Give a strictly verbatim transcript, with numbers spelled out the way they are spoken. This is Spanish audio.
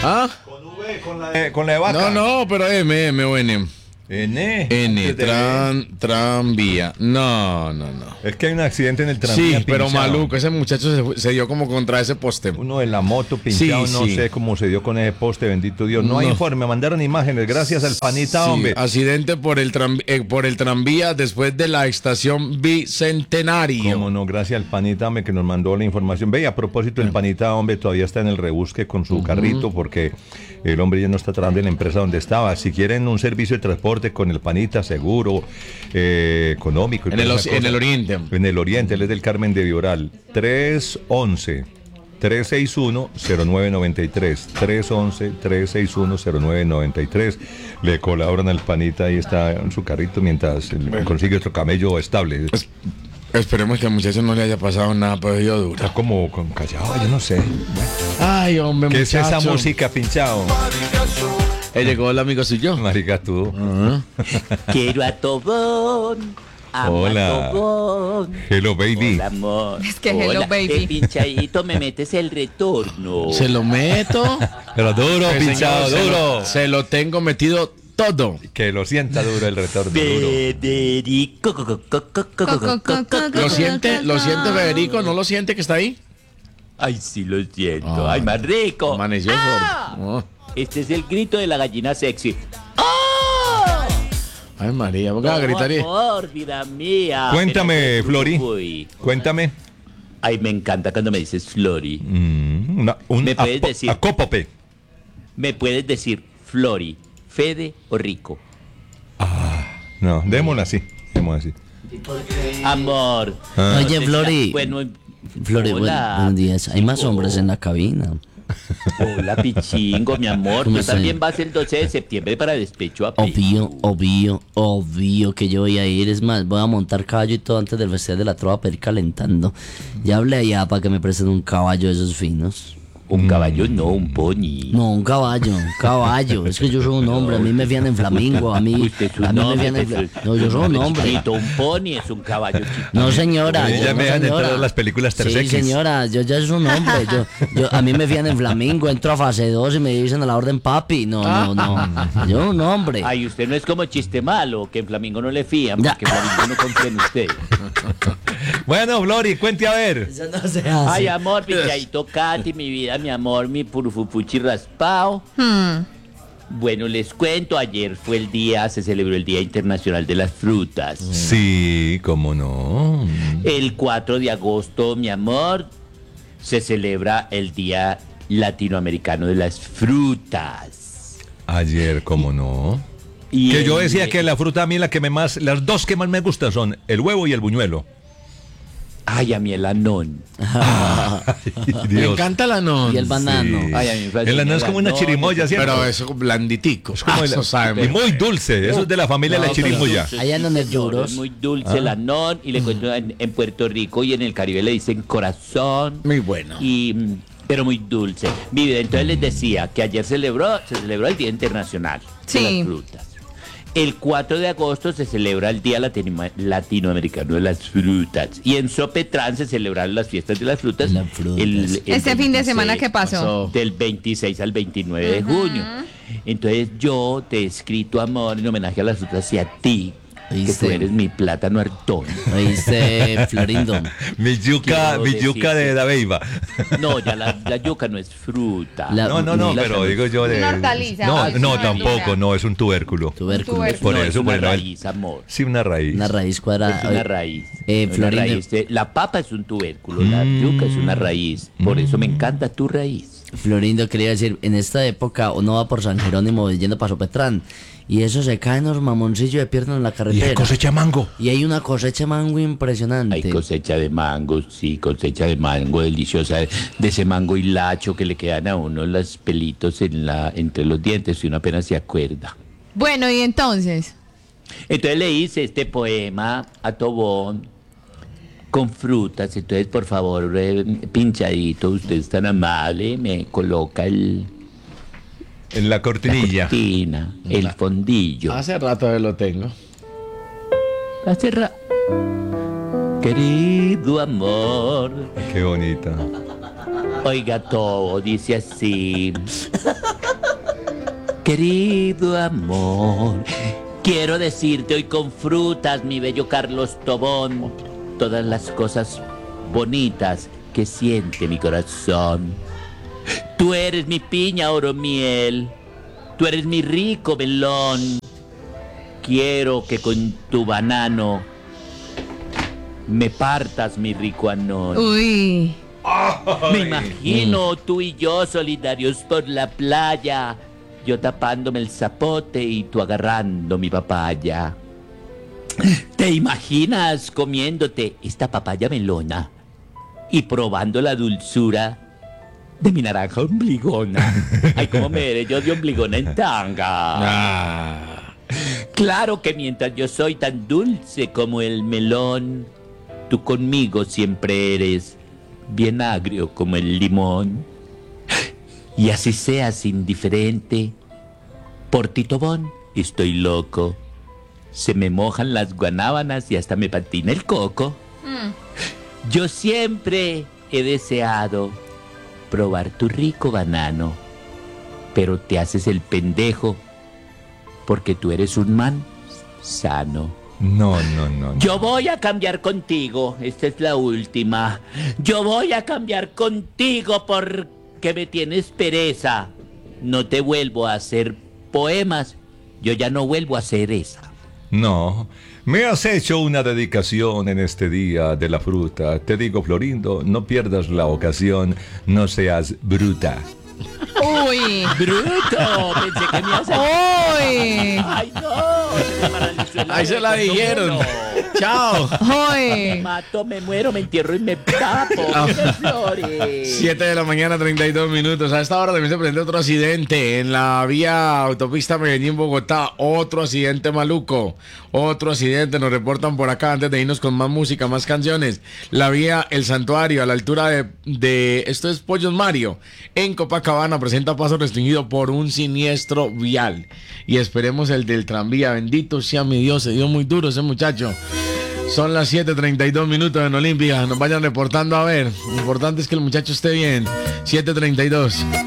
¿Ah? Con V, con la de, con la de vaca. No, no, pero M, M o N. N. N, tran, tranvía. No, no, no. Es que hay un accidente en el tranvía. Sí, pero pinchado. maluco, ese muchacho se, fue- se dio como contra ese poste. Uno de la moto pinchado, Sí, no sí. sé cómo se dio con ese poste, bendito Dios. No, hay No. informe, mandaron imágenes, gracias al panita, Sí, hombre. accidente por el, tran- eh, por el tranvía después de la estación Bicentenario. Cómo no, gracias al panita, hombre, que nos mandó la información. Ve, y a propósito, el panita, hombre, todavía está en el rebusque con su carrito porque el hombre ya no está trabajando en la empresa donde estaba. Si quieren un servicio de transporte con el panita, seguro, eh, económico. y En toda el, esa oc- en cosa. el oriente. En el oriente, él es del Carmen de Vioral. tres once, tres seis uno, cero nueve nueve tres. tres once, tres seis uno, cero nueve nueve tres. Le colaboran al panita, ahí está en su carrito mientras él consigue otro camello estable. Esperemos que al muchacho no le haya pasado nada, pero yo duro. Está como con callado, yo no sé. Ay, hombre, ¿Qué es muchacho. esa música, pinchado? Eh, llegó el amigo suyo. Marica, tú. Quiero a Tobón. Amo Hola. a Tobón. Hello, baby. Hola, amor. Es que hello, Hola, baby. eh, pinchadito, me metes el retorno. Se lo meto. Pero duro, Eh, pinchado, señor, se lo- duro. Se lo tengo metido todo. Que lo sienta duro el retorno, duro. Federico. co- co- co- co- co- co- co- co- co- ¿Lo siente? ¿Lo siente Federico? ¿No lo siente que está ahí? Ay, sí lo siento. Ay, Ay, más rico. Amaneció sordo. Oh. Este es el grito de la gallina sexy. Ay, María, ¿por qué va a gritar ahí? Amor, vida mía. Cuéntame, Espérate, Flori. uy. Cuéntame. Ay, me encanta cuando me dices Flori. Mm, una- un ¿Me puedes apo- decir? acópope. Me puedes decir Flori, Fede o Rico. No, démosla así. Démosla así. Amor. Ah. Oye, Entonces, Flori. Bueno, Flori, buen- hola. buenos días. Hay más Chico. hombres en la cabina. Hola, Pichingo, mi amor. ¿Cómo Tú estás? también vas el doce de septiembre para despecho a Obvio, obvio, obvio que yo voy a ir. Es más, voy a montar caballo y todo antes del Festival de la Trova para ir calentando. Ya hablé allá para que me presten un caballo de esos finos. Un caballo, no, un pony. No, un caballo, un caballo. Es que yo soy un hombre. A mí me fían en Flamingo. A mí, Usted es un a mí me hombre, fían en pues, Fla- No, yo soy un hombre. chiquito, un pony es un caballo chiquito. No, señora. Ya yo- me no, dejan señora. entrar a las películas tres Sí, equis. señora, yo ya soy un hombre. Yo, yo, a mí me fían en Flamingo, entro a fase dos y me dicen a la orden papi. No, no, no. Yo un hombre. Ay, usted no es como chiste malo, que en Flamingo no le fían, Ya. porque en Flamingo no confía en usted. Bueno, Flori, cuente a ver. Eso no se hace. Ay, amor, pinchadito Katy, mi vida, mi amor, mi purufupuchi raspao. Hmm. Bueno, les cuento, ayer fue el día, se celebró el Día Internacional de las Frutas. Sí, cómo no. El cuatro de agosto, mi amor, se celebra el Día Latinoamericano de las Frutas. Ayer, cómo no. Y Que yo el- decía que la fruta a mí la que me más, las dos que más me gustan son el huevo y el buñuelo. Ay, a mí el anón. Ay, Me Dios. encanta la non. Y el banano. Sí. Ay, a mí me fascina El anón es el como una anón, chirimoya, ¿cierto? Pero eso es blanditico. Es como Ah, el- eso sabe y muy- muy dulce. Eso es de la familia de la No, pero- chirimoya. Allá no les lloros. Es muy dulce el anón y le cuento en, en Puerto Rico y en el Caribe le dicen corazón. Muy bueno. Y, mm, pero muy dulce. Mi vida, entonces les decía que ayer celebró, se celebró el Día Internacional Sí. de las Frutas. El cuatro de agosto se celebra el Día Latino- Latinoamericano de las Frutas. Y en Sopetrán se celebraron las fiestas de las frutas. Las frutas. el- el Este fin de 26 semana, ¿qué pasó? pasó. Del veintiséis al veintinueve de junio. Entonces yo te he escrito, amor, en homenaje a las frutas y a ti, que ¿Oíste? tú eres mi plátano hartón. ¿Oíste, Florindo? Mi yuca, Quiero mi yuca de decirte- Dabeiba. No, ya la, la yuca no es fruta. La- No, no, no, La- pero digo yo de. Una hortaliza, No, es no, una tampoco, verdura. no, es un tubérculo. Tubérculo. Tubérculo. Por no, eso, es una por la- raíz, amor. Sí, una raíz. Una raíz cuadrada. Es una raíz. Eh, Una Florindo. raíz de- la papa es un tubérculo, la yuca es una raíz. Por eso me encanta tu raíz. Florindo, quería decir, en esta época uno va por San Jerónimo yendo para Sopetrán y eso se caen los mamoncillos de piernas en la Y carretera. hay cosecha mango. Y hay una cosecha mango impresionante. Hay cosecha de mango, sí, cosecha de mango deliciosa, de ese mango hilacho que le quedan a uno los pelitos en la, entre los dientes y uno apenas se acuerda. Bueno, y entonces. Entonces le hice este poema a Tobón con frutas. Entonces, por favor, eh, pinchadito, usted es tan amable, me coloca el, En la la cortinilla. cortina, el fondillo. Hace rato que lo tengo. Hace ra- Querido amor, Qué bonita. Oiga todo, dice así. Querido amor, quiero decirte hoy con frutas, mi bello Carlos Tobón, todas las cosas bonitas que siente mi corazón. Tú eres mi piña oro miel, tú eres mi rico melón. Quiero que con tu banano me partas mi rico anón. Uy. Me imagino tú y yo solidarios por la playa, yo tapándome el zapote y tú agarrando mi papaya. ¿Te imaginas comiéndote esta papaya melona y probando la dulzura de mi naranja ombligona? Ay, cómo me veré yo de ombligona en tanga. Ah. Claro que mientras yo soy tan dulce como el melón, tú conmigo siempre eres bien agrio como el limón. Y así seas indiferente, por ti Tobón estoy loco. Se me mojan las guanábanas y hasta me patina el coco. Mm. Yo siempre he deseado probar tu rico banano, pero te haces el pendejo porque tú eres un man sano. No, no, no, no. Yo voy a cambiar contigo, esta es la última. Yo voy a cambiar contigo porque me tienes pereza. No te vuelvo a hacer poemas, yo ya no vuelvo a hacer esa. No, me has hecho una dedicación en este día de la fruta. Te digo, Florindo, no pierdas la ocasión, no seas bruta. Uy. ¡Bruto! Pensé que me ibas a... Uy. ¡Ay, no! Se me paralizó el Ahí se la aire, dijeron. no, no. Chao. Me Uy. mato, me muero, me entierro y me tapo. ¡Qué flores! siete de la mañana, treinta y dos minutos. A esta hora también se presentó otro accidente en la vía autopista Medellín-Bogotá. Otro accidente maluco. Otro accidente. Nos reportan por acá antes de irnos con más música, más canciones. La vía El Santuario, a la altura de, de esto es Pollos Mario, en Copacabana, presenta paso restringido por un siniestro vial. Y esperemos el del tranvía. Bendito sea mi Dios. Se dio muy duro ese muchacho. Son las siete treinta y dos minutos en Olímpica. Nos vayan reportando a ver. Lo importante es que el muchacho esté bien. siete treinta y dos.